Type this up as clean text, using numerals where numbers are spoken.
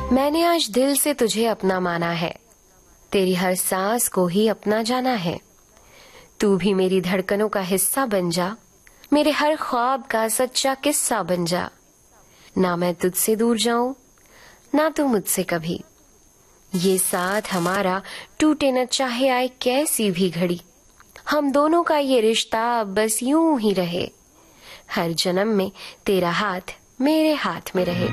मैंने आज दिल से तुझे अपना माना है, तेरी हर सांस को ही अपना जाना है। तू भी मेरी धड़कनों का हिस्सा बन जा, मेरे हर ख्वाब का सच्चा किस्सा बन जा। ना मैं तुझसे दूर जाऊं, ना तू मुझसे कभी। ये साथ हमारा टूटे न चाहे आए कैसी भी घड़ी। हम दोनों का ये रिश्ता बस यूं ही रहे, हर जन्म में तेरा हाथ मेरे हाथ में रहे।